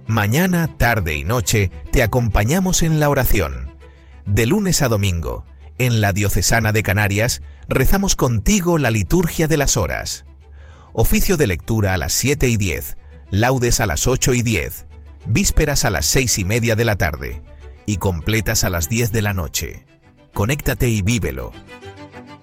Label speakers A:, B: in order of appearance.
A: Mañana, tarde y noche te acompañamos en la oración. De lunes a domingo, en la Diocesana de Canarias, rezamos contigo la liturgia de las horas. Oficio de lectura a las 7:10, laudes a las 8:10, vísperas a las 6:30 de la tarde y completas a las 10 de la noche. Conéctate y vívelo.